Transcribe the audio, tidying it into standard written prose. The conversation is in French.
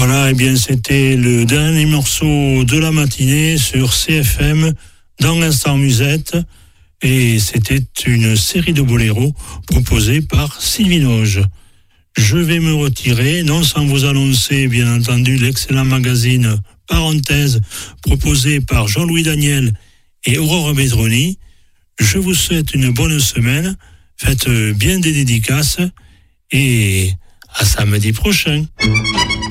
Voilà, eh bien c'était le dernier morceau de la matinée sur CFM dans l'instant musette et c'était une série de boléros proposés par Sylvie Noge. Je vais me retirer, non sans vous annoncer bien entendu l'excellent magazine Parenthèse proposé par Jean-Louis Daniel et Aurore Bedroni. Je vous souhaite une bonne semaine, faites bien des dédicaces et à samedi prochain.